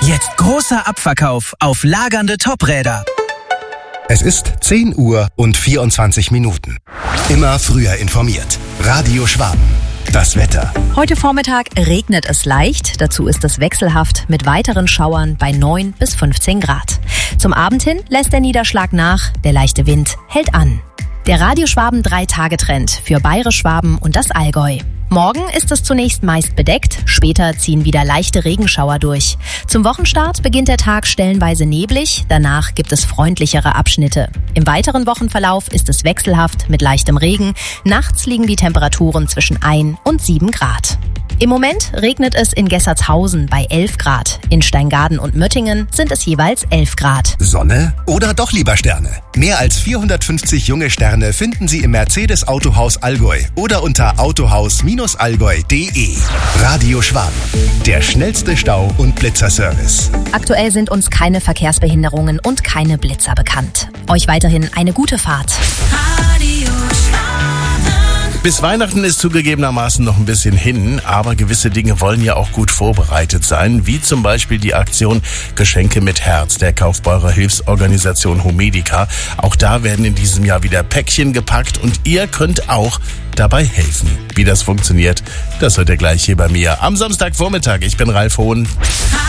Jetzt großer Abverkauf auf lagernde Topräder. Es ist 10 Uhr und 24 Minuten. Immer früher informiert. Radio Schwaben. Das Wetter. Heute Vormittag regnet es leicht. Dazu ist es wechselhaft mit weiteren Schauern bei 9 bis 15 Grad. Zum Abend hin lässt der Niederschlag nach. Der leichte Wind hält an. Der Radio Schwaben 3-Tage-Trend für Bayerisch-Schwaben und das Allgäu. Morgen ist es zunächst meist bedeckt, später ziehen wieder leichte Regenschauer durch. Zum Wochenstart beginnt der Tag stellenweise neblig, danach gibt es freundlichere Abschnitte. Im weiteren Wochenverlauf ist es wechselhaft mit leichtem Regen. Nachts liegen die Temperaturen zwischen 1 und 7 Grad. Im Moment regnet es in Gessertshausen bei 11 Grad. In Steingaden und Möttingen sind es jeweils 11 Grad. Sonne oder doch lieber Sterne? Mehr als 450 junge Sterne finden Sie im Mercedes Autohaus Allgäu oder unter autohaus-allgäu.de. Radio Schwaben, der schnellste Stau- und Blitzerservice. Aktuell sind uns keine Verkehrsbehinderungen und keine Blitzer bekannt. Euch weiterhin eine gute Fahrt. Bis Weihnachten ist zugegebenermaßen noch ein bisschen hin, aber gewisse Dinge wollen ja auch gut vorbereitet sein, wie zum Beispiel die Aktion Geschenke mit Herz der Kaufbeurer Hilfsorganisation Homedica. Auch da werden in diesem Jahr wieder Päckchen gepackt und ihr könnt auch dabei helfen. Wie das funktioniert, das hört ihr gleich hier bei mir am Samstagvormittag. Ich bin Ralf Hohn.